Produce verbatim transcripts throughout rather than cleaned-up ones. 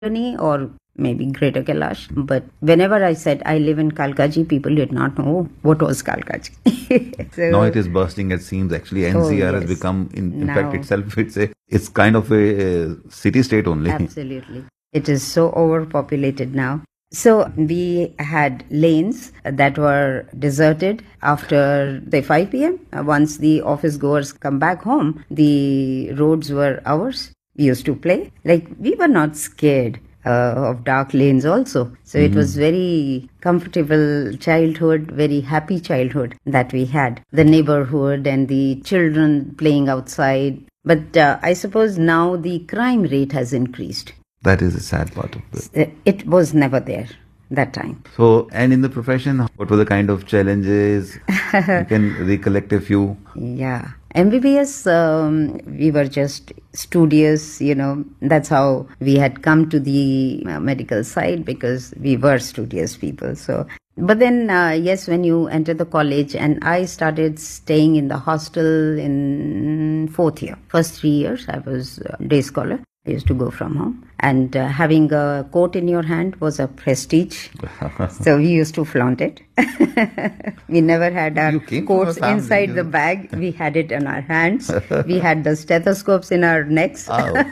or maybe Greater Kailash. But whenever I said I live in Kalkaji, people did not know what was Kalkaji. So, now it is bursting at seams. Actually, N C R oh, yes. has become, in, in fact, itself, it's a, it's kind of a, a city-state only. Absolutely. It is so overpopulated now. So we had lanes that were deserted after, say, five p.m. Once the office goers come back home, the roads were ours. We used to play. Like, we were not scared uh, of dark lanes also. So mm-hmm. it was very comfortable childhood, very happy childhood that we had. The neighborhood and the children playing outside. But uh, I suppose now the crime rate has increased. That is a sad part of it. It was never there that time. So, and in the profession, what were the kind of challenges? You can recollect a few. Yeah. M B B S, um, we were just studious, you know. That's how we had come to the uh, medical side, because we were studious people. So, but then, uh, yes, when you enter the college, and I started staying in the hostel in fourth year. First three years, I was a day scholar. I used to go from home, and uh, having a coat in your hand was a prestige. So we used to flaunt it. We never had our coats inside the bag. We had it in our hands. We had the stethoscopes in our necks. Oh.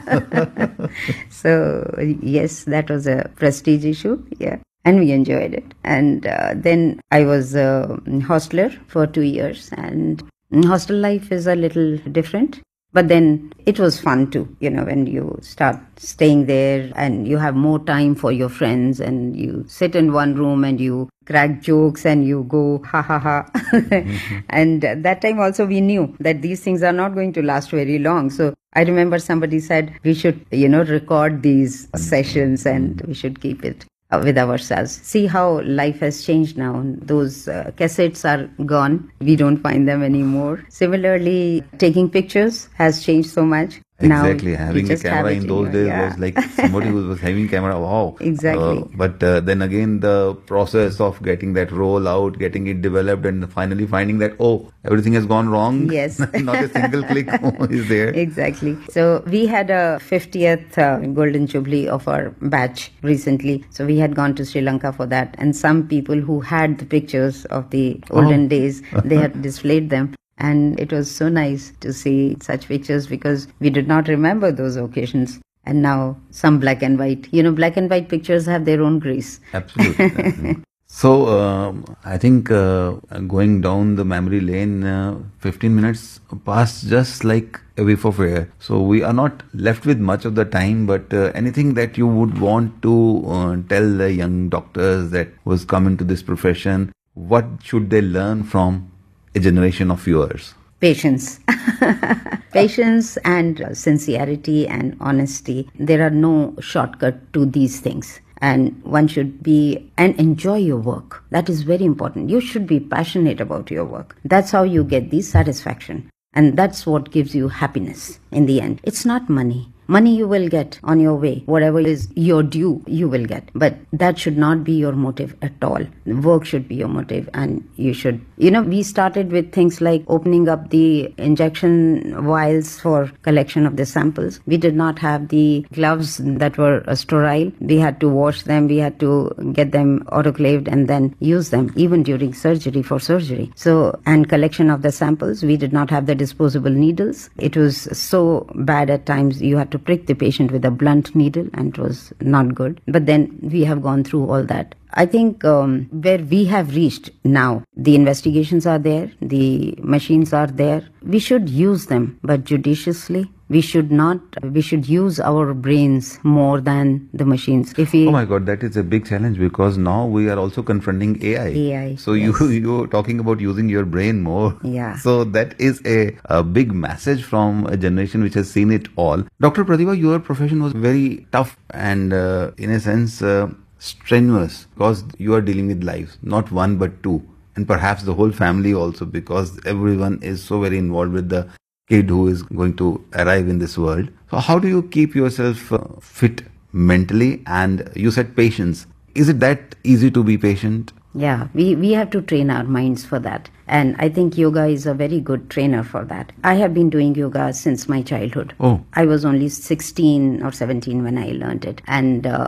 So yes, that was a prestige issue. Yeah. And we enjoyed it. And uh, then I was a hostler for two years. And hostel life is a little different. But then it was fun too, you know, when you start staying there and you have more time for your friends, and you sit in one room and you crack jokes and you go ha ha ha. Mm-hmm. And that time also we knew that these things are not going to last very long. So I remember somebody said we should, you know, record these sessions and we should keep it with ourselves. See how life has changed now. Those uh, cassettes are gone. We don't find them anymore. Similarly, taking pictures has changed so much. Exactly. Now, having a camera in those days yeah. was like somebody who was having camera. Wow. Exactly. Uh, but uh, then again, the process of getting that roll out, getting it developed, and finally finding that, oh, everything has gone wrong. Yes. Not a single click is there. Exactly. So we had a fiftieth uh, Golden Jubilee of our batch recently. So we had gone to Sri Lanka for that. And some people who had the pictures of the olden oh. days, they had displayed them. And it was so nice to see such pictures, because we did not remember those occasions. And now some black and white. You know, black and white pictures have their own grace. Absolutely. So, um, I think uh, going down the memory lane, uh, fifteen minutes passed just like a whiff of air. So, we are not left with much of the time, but uh, anything that you would want to uh, tell the young doctors that was coming to this profession, what should they learn from a generation of viewers? Patience. Patience and sincerity and honesty. There are no shortcut to these things. And one should be and enjoy your work. That is very important. You should be passionate about your work. That's how you get the satisfaction. And that's what gives you happiness in the end. It's not money. Money you will get on your way. Whatever is your due, you will get. But that should not be your motive at all. Work should be your motive, and you should, you know, we started with things like opening up the injection vials for collection of the samples. We did not have the gloves that were sterile. We had to wash them. We had to get them autoclaved and then use them, even during surgery for surgery. So, and collection of the samples, we did not have the disposable needles. It was so bad at times. You had to prick the patient with a blunt needle, and it was not good. But then we have gone through all that. I think um, where we have reached now, the investigations are there, the machines are there. We should use them, but judiciously. We should not, we should use our brains more than the machines. If we, oh my God, that is a big challenge, because now we are also confronting A I. A I. So yes. you, you're talking about using your brain more. Yeah. So that is a, a big message from a generation which has seen it all. Doctor Pratibha, your profession was very tough and uh, in a sense uh, strenuous, because you are dealing with lives, not one but two. And perhaps the whole family also, because everyone is so very involved with the kid who is going to arrive in this world. So how do you keep yourself uh, fit mentally? And you said patience. Is it that easy to be patient? Yeah, we, we have to train our minds for that. And I think yoga is a very good trainer for that. I have been doing yoga since my childhood. Oh. I was only sixteen or seventeen when I learned it. And uh,